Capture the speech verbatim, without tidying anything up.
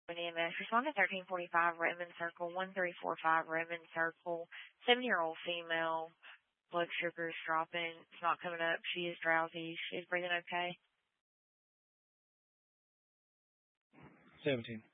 E M S. Respond to thirteen forty-five Redmond Circle, one three four five Redmond Circle. Seven-year-old female. Blood sugar is dropping. It's not coming up. She is drowsy. She's breathing okay. seventeen.